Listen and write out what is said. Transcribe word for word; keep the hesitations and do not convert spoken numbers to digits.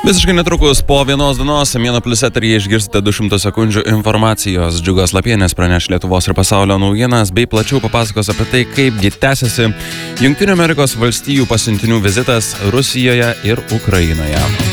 Visiškai netrukus po vienos dienos Mėno Plius eteryje išgirsite du šimtus sekundžių informacijos. Džiugas Lapienis praneš Lietuvos ir pasaulio naujienas bei plačiau papasakos apie tai, kaipgi tęsiasi Jungtinių Amerikos valstijų pasiuntinių vizitas Rusijoje ir Ukrainoje.